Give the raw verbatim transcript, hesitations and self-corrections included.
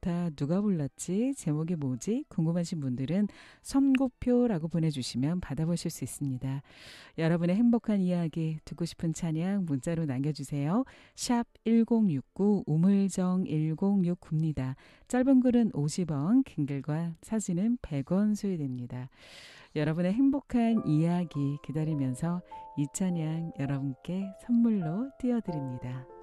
좋다. 누가 불렀지? 제목이 뭐지? 궁금하신 분들은 선곡표라고 보내주시면 받아보실 수 있습니다. 여러분의 행복한 이야기, 듣고 싶은 찬양 문자로 남겨주세요. 샵 일공육구 우물정 일공육구입니다. 짧은 글은 오십 원, 긴 글과 사진은 백 원 소요됩니다. 여러분의 행복한 이야기 기다리면서 이 찬양 여러분께 선물로 띄워드립니다.